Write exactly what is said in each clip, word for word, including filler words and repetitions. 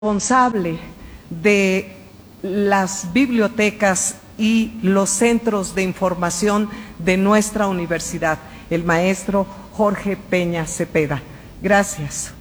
responsable de las bibliotecas y los centros de información de nuestra universidad, el maestro Jorge Peña Cepeda. Gracias.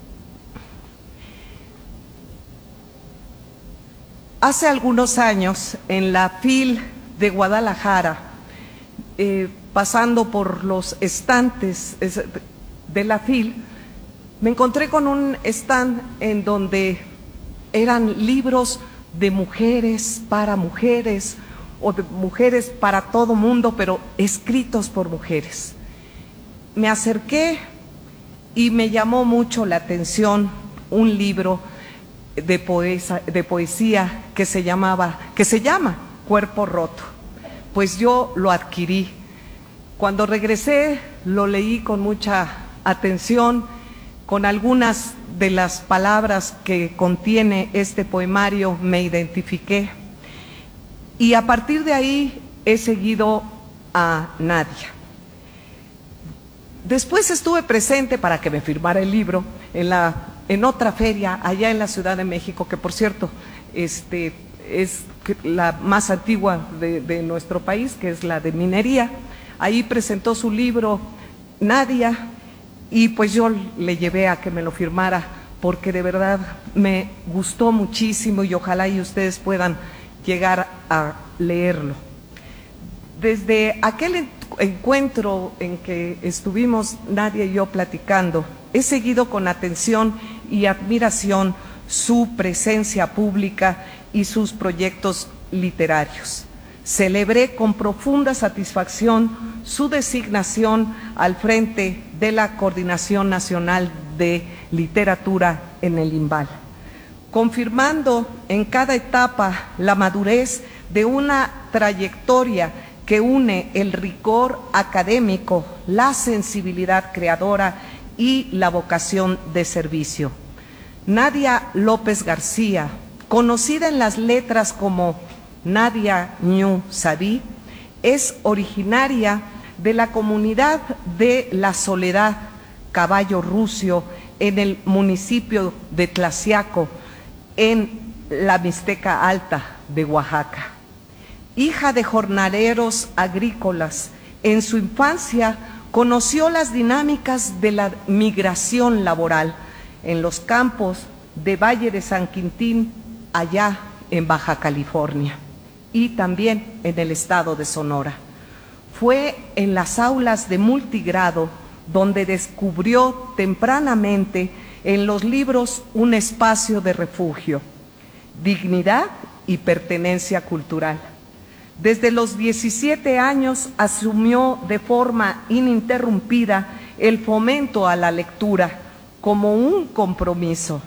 Hace algunos años, en la F I L de Guadalajara, eh, pasando por los estantes de la F I L, me encontré con un stand en donde eran libros de mujeres para mujeres o de mujeres para todo mundo, pero escritos por mujeres. Me acerqué y me llamó mucho la atención un libro de, poesa, de poesía que se llamaba, que se llama Cuerpo Roto. Pues yo lo adquirí. Cuando regresé lo leí con mucha atención, con algunas de las palabras que contiene este poemario me identifiqué, y a partir de ahí he seguido a Nadia. Después estuve presente para que me firmara el libro en, la, en otra feria allá en la Ciudad de México, que por cierto este, es la más antigua de, de nuestro país, que es la de minería. Ahí presentó su libro Nadia, y pues yo le llevé a que me lo firmara porque de verdad me gustó muchísimo y ojalá y ustedes puedan llegar a leerlo. Desde aquel encuentro en que estuvimos Nadia y yo platicando, he seguido con atención y admiración su presencia pública y sus proyectos literarios. Celebré con profunda satisfacción su designación al frente de la Coordinación Nacional de Literatura en el INVAL, confirmando en cada etapa la madurez de una trayectoria que une el rigor académico, la sensibilidad creadora y la vocación de servicio. Nadia López García, conocida en las letras como Nadia Ñu Sabí, es originaria de la comunidad de La Soledad, Caballo Rucio, en el municipio de Tlaxiaco, en la Mixteca Alta de Oaxaca. Hija de jornaleros agrícolas, en su infancia conoció las dinámicas de la migración laboral en los campos de Valle de San Quintín, allá en Baja California, y también en el estado de Sonora. Fue en las aulas de multigrado donde descubrió tempranamente en los libros un espacio de refugio, dignidad y pertenencia cultural. Desde los diecisiete años asumió de forma ininterrumpida el fomento a la lectura como un compromiso,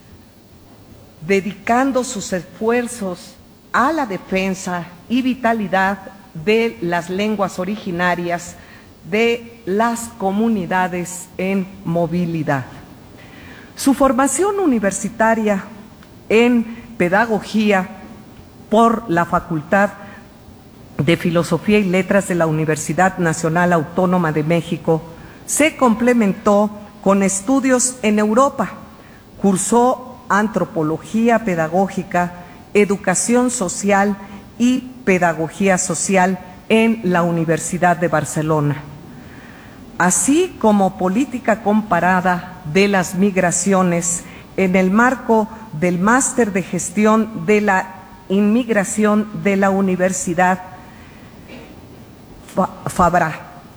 dedicando sus esfuerzos a la defensa y vitalidad de las lenguas originarias de las comunidades en movilidad. Su formación universitaria en pedagogía por la Facultad de Filosofía y Letras de la Universidad Nacional Autónoma de México se complementó con estudios en Europa. Cursó antropología pedagógica, educación social y pedagogía social en la Universidad de Barcelona, así como política comparada de las migraciones en el marco del Máster de Gestión de la Inmigración de la Universidad Fabra.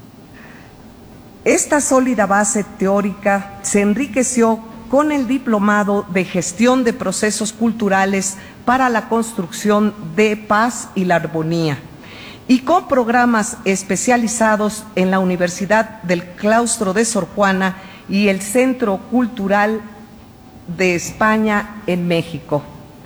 Esta sólida base teórica se enriqueció con el Diplomado de Gestión de Procesos Culturales para la Construcción de Paz y la Armonía, y con programas especializados en la Universidad del Claustro de Sor Juana y el Centro Cultural de España en México.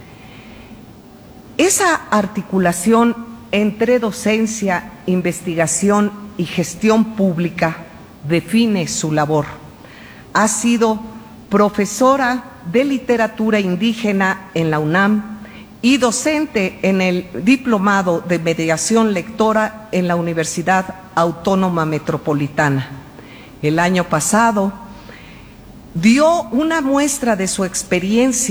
Esa articulación entre docencia, investigación y gestión pública define su labor. Ha sido profesora de literatura indígena en la UNAM y docente en el Diplomado de Mediación Lectora en la Universidad Autónoma Metropolitana. El año pasado dio una muestra de su experiencia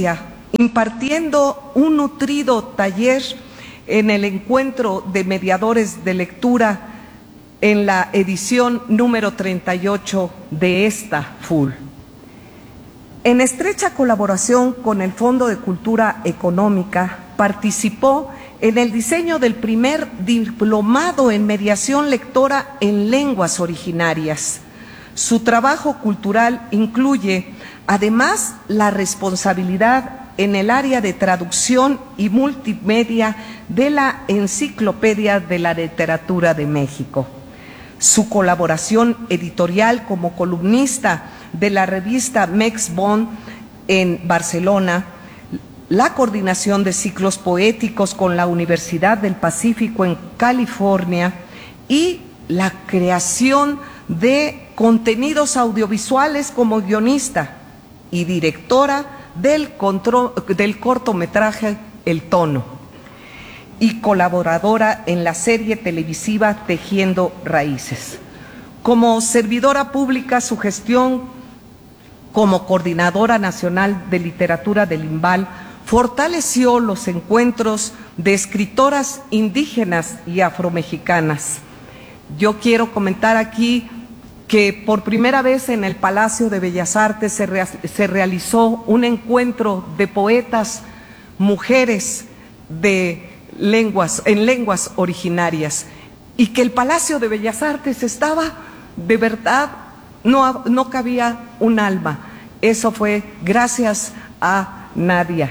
impartiendo un nutrido taller en el encuentro de mediadores de lectura en la edición número treinta y ocho de esta F U L. En estrecha colaboración con el Fondo de Cultura Económica, participó en el diseño del primer diplomado en mediación lectora en lenguas originarias. Su trabajo cultural incluye, además, la responsabilidad en el área de traducción y multimedia de la Enciclopedia de la Literatura de México. Su colaboración editorial como columnista de la revista Mexbond en Barcelona, la coordinación de ciclos poéticos con la Universidad del Pacífico en California y la creación de contenidos audiovisuales como guionista y directora del, control, del cortometraje El Tono y colaboradora en la serie televisiva Tejiendo Raíces. Como servidora pública, su gestión como coordinadora nacional de literatura del IMBAL fortaleció los encuentros de escritoras indígenas y afromexicanas. Yo quiero comentar aquí que por primera vez en el Palacio de Bellas Artes se, re, se realizó un encuentro de poetas mujeres de lenguas, en lenguas originarias, y que el Palacio de Bellas Artes estaba, de verdad, no, no cabía un alma. Eso fue gracias a Nadia.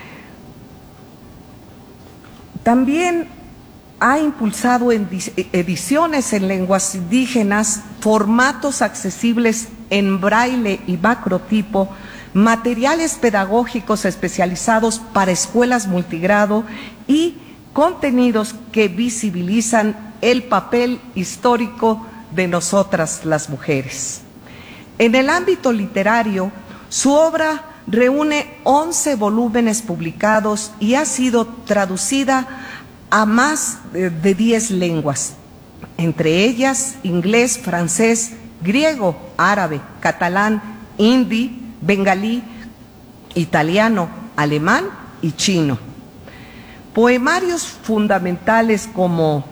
También ha impulsado ediciones en lenguas indígenas, formatos accesibles en braille y macrotipo, materiales pedagógicos especializados para escuelas multigrado y contenidos que visibilizan el papel histórico de nosotras las mujeres. En el ámbito literario, su obra reúne once volúmenes publicados y ha sido traducida a más de diez lenguas, entre ellas inglés, francés, griego, árabe, catalán, hindi, bengalí, italiano, alemán y chino. Poemarios fundamentales como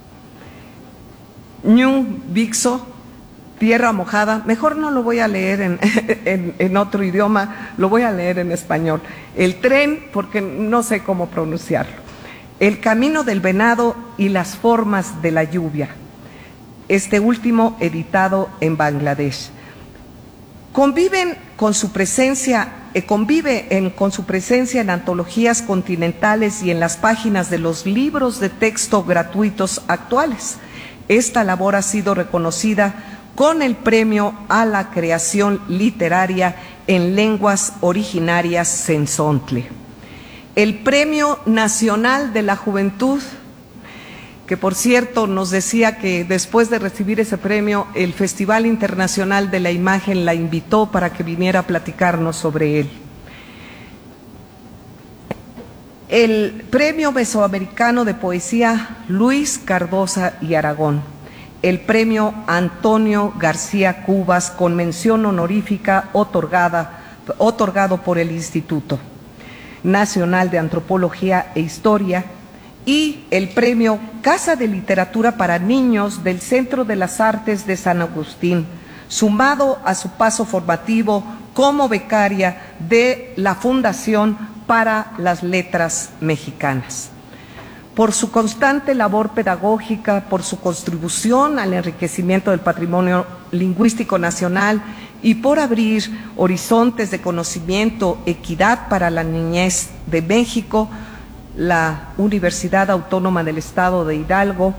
Ñu Bixo, Tierra Mojada, mejor no lo voy a leer en, en, en otro idioma, lo voy a leer en español. El Tren, porque no sé cómo pronunciarlo. El Camino del Venado y las Formas de la Lluvia, este último editado en Bangladesh. Conviven con su presencia, eh, convive en, con su presencia en antologías continentales y en las páginas de los libros de texto gratuitos actuales. Esta labor ha sido reconocida con el Premio a la Creación Literaria en Lenguas Originarias Sensontle. El Premio Nacional de la Juventud, que por cierto nos decía que después de recibir ese premio, el Festival Internacional de la Imagen la invitó para que viniera a platicarnos sobre él. El Premio Mesoamericano de Poesía Luis Cardosa y Aragón. El Premio Antonio García Cubas con mención honorífica otorgada, otorgado por el Instituto Nacional de Antropología e Historia, y el Premio Casa de Literatura para Niños del Centro de las Artes de San Agustín, sumado a su paso formativo como becaria de la Fundación para las Letras Mexicanas. Por su constante labor pedagógica, por su contribución al enriquecimiento del patrimonio lingüístico nacional y por abrir horizontes de conocimiento, equidad para la niñez de México, la Universidad Autónoma del Estado de Hidalgo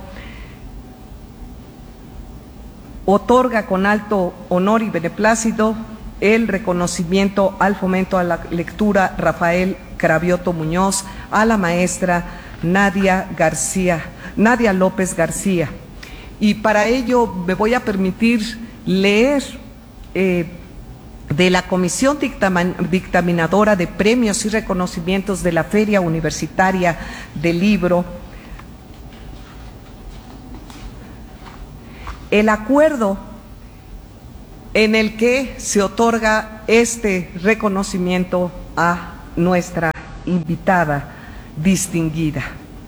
otorga con alto honor y beneplácito el reconocimiento al fomento a la lectura Rafael Cravioto Muñoz a la maestra Nadia García, Nadia López García. Y para ello me voy a permitir leer eh, de la Comisión Dictaminadora de Premios y Reconocimientos de la Feria Universitaria del Libro el acuerdo en el que se otorga este reconocimiento a nuestra invitada distinguida.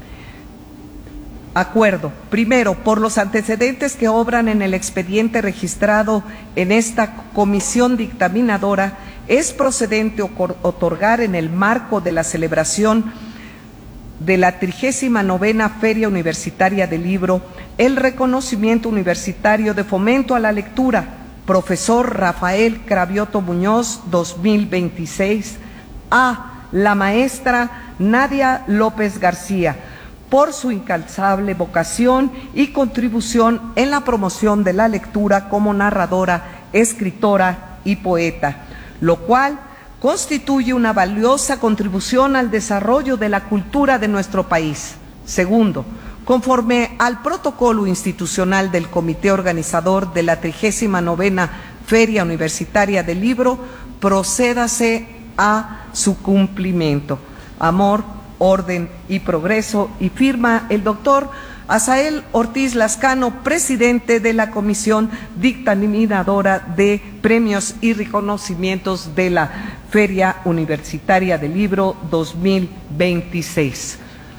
Acuerdo. Primero, por los antecedentes que obran en el expediente registrado en esta comisión dictaminadora, es procedente otorgar en el marco de la celebración de la trigésima novena Feria Universitaria del Libro el reconocimiento universitario de fomento a la lectura, profesor Rafael Cravioto Muñoz dos mil veintiséis, a la maestra Nadia López García, por su incansable vocación y contribución en la promoción de la lectura como narradora, escritora y poeta, lo cual constituye una valiosa contribución al desarrollo de la cultura de nuestro país. Segundo, conforme al protocolo institucional del Comité Organizador de la trigésima novena Feria Universitaria del Libro, procédase a su cumplimiento. Amor, orden y progreso, y firma el doctor Asael Ortiz Lascano, presidente de la Comisión Dictaminadora de Premios y Reconocimientos de la Feria Universitaria del Libro dos mil veintiséis.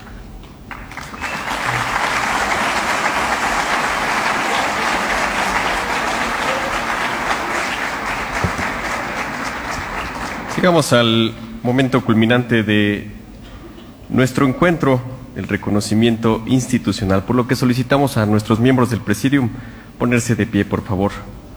Llegamos al momento culminante de nuestro encuentro, el reconocimiento institucional, por lo que solicitamos a nuestros miembros del Presidium ponerse de pie, por favor.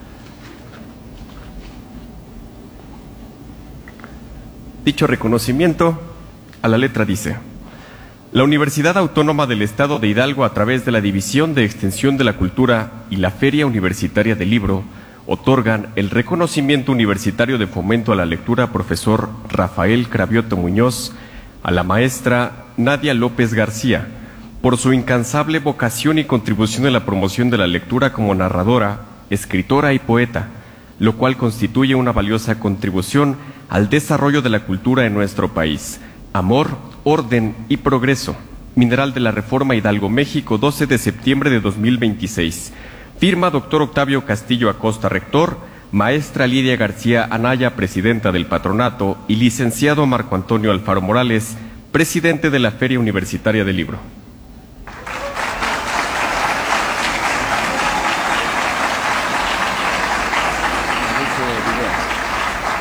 Dicho reconocimiento, a la letra dice: la Universidad Autónoma del Estado de Hidalgo, a través de la División de Extensión de la Cultura y la Feria Universitaria del Libro, otorgan el reconocimiento universitario de fomento a la lectura profesor Rafael Cravioto Muñoz, a la maestra Nadia López García, por su incansable vocación y contribución en la promoción de la lectura como narradora, escritora y poeta, lo cual constituye una valiosa contribución al desarrollo de la cultura en nuestro país. Amor, orden y progreso. Mineral de la Reforma, Hidalgo, México, doce de septiembre de dos mil veintiséis. Firma doctor Octavio Castillo Acosta, rector, maestra Lidia García Anaya, presidenta del patronato, y licenciado Marco Antonio Alfaro Morales, presidente de la Feria Universitaria del Libro.